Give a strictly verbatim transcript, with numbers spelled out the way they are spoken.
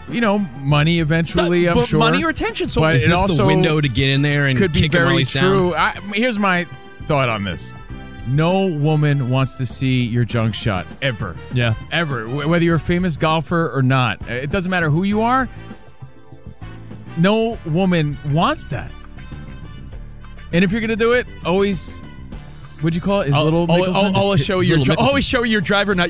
you know, money eventually, I'm but sure. money or attention. So but is it this also the window to get in there and could be kick him while very he's true. down? I, here's my thought on this. No woman wants to see your junk shot, ever. Yeah. Ever. W- Whether you're a famous golfer or not. It doesn't matter who you are. No woman wants that. And if you're going to do it, always, what'd you call it? His I'll, little I'll, Mickelson? I'll, I'll show His your little dri- Mickelson. always show your driver, not